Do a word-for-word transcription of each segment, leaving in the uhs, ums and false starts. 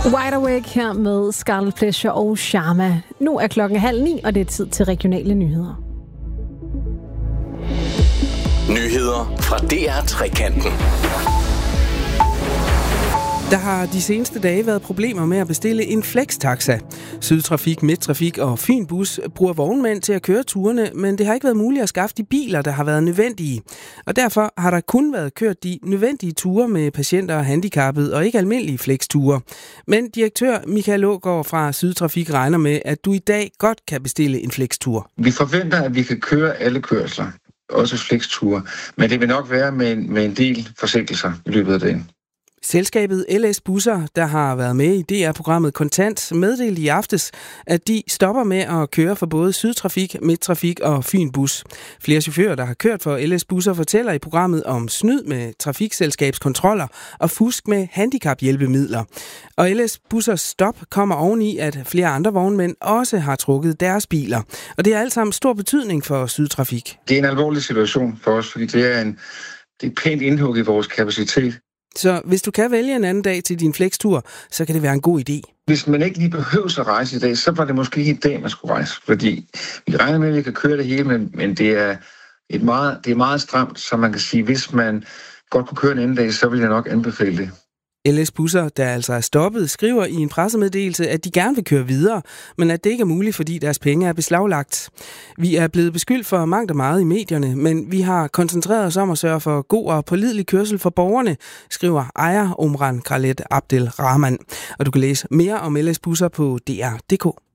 Wide Awake her med Scarlet Pleasure og Sharma. Nu er klokken halv ni, og det er tid til regionale nyheder. Nyheder fra D R Trekanten. Der har de seneste dage været problemer med at bestille en flextaxa. Sydtrafik, Midttrafik og Fynbus bruger vognmænd til at køre turene, men det har ikke været muligt at skaffe de biler, der har været nødvendige. Og derfor har der kun været kørt de nødvendige ture med patienter og handicappede og ikke almindelige flexture. Men direktør Michael Aagaard fra Sydtrafik regner med, at du i dag godt kan bestille en flextur. Vi forventer, at vi kan køre alle kørsler, også flexture, men det vil nok være med en, med en del forsinkelser i løbet af dagen. Selskabet L S Busser, der har været med i D R-programmet Kontant, meddelte i aftes, at de stopper med at køre for både Sydtrafik, Midttrafik og Fynbus. Flere chauffører, der har kørt for L S Busser, fortæller i programmet om snyd med trafikselskabskontroller og fusk med handicaphjælpemidler. Og L S Bussers stop kommer oveni, at flere andre vognmænd også har trukket deres biler. Og det er alt sammen stor betydning for Sydtrafik. Det er en alvorlig situation for os, fordi det er, en, det er et pænt indhug i vores kapacitet. Så hvis du kan vælge en anden dag til din flextur, så kan det være en god idé. Hvis man ikke lige behøver at rejse i dag, så var det måske ikke i dag, man skulle rejse. Fordi vi regner med, at vi kan køre det hele, men, men det, er et meget, det er meget stramt, så man kan sige, hvis man godt kunne køre en anden dag, så vil jeg nok anbefale det. L S Busser, der altså er stoppet, skriver i en pressemeddelelse, at de gerne vil køre videre, men at det ikke er muligt, fordi deres penge er beslaglagt. Vi er blevet beskyldt for mangt og meget i medierne, men vi har koncentreret os om at sørge for god og pålidelig kørsel for borgerne, skriver ejer Omran Khaled Abdel Rahman. Og du kan læse mere om L S Busser på D R punktum d k.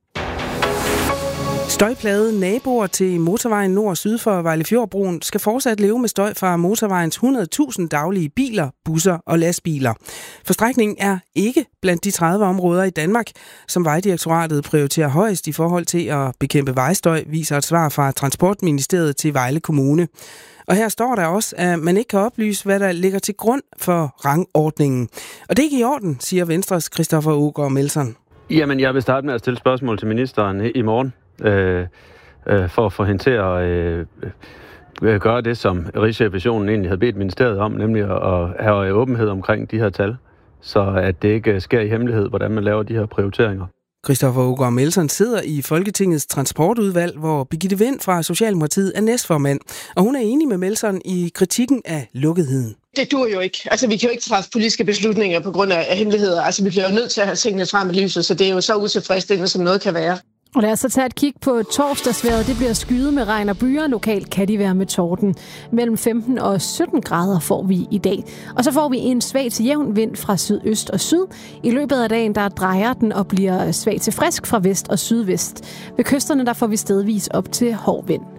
Støjplagede naboer til motorvejen nord og syd for Vejlefjordbroen skal fortsat leve med støj fra motorvejens hundrede tusind daglige biler, busser og lastbiler. For strækningen er ikke blandt de tredive områder i Danmark, som Vejdirektoratet prioriterer højst i forhold til at bekæmpe vejstøj, viser et svar fra Transportministeriet til Vejle Kommune. Og her står der også, at man ikke kan oplyse, hvad der ligger til grund for rangordningen. Og det er ikke i orden, siger Venstres Christoffer Aagaard Melson. Jamen, jeg vil starte med at stille spørgsmål til ministeren i morgen. Øh, øh, for at få hende til at øh, øh, gøre det, som Rigsrevisionen egentlig havde bedt ministeriet om, nemlig at have åbenhed omkring de her tal, så at det ikke sker i hemmelighed, hvordan man laver de her prioriteringer. Christoffer Aagaard Melson sidder i Folketingets transportudvalg, hvor Birgitte Vind fra Socialdemokratiet er næstformand, og hun er enig med Melson i kritikken af lukketheden. Det dur jo ikke. Altså, vi kan jo ikke træffe politiske beslutninger på grund af hemmeligheder. Altså, vi bliver jo nødt til at have tingene frem i lyset, så det er jo så utilfredsstillende, som noget kan være. Og lad os så tage et kig på torsdagsvejret. Det bliver skyet med regn og byer. Lokalt kan de være med torden. Mellem femten og sytten grader får vi i dag. Og så får vi en svag til jævn vind fra sydøst og syd. I løbet af dagen der drejer den og bliver svag til frisk fra vest og sydvest. Ved kysterne der får vi stedvis op til hård vind.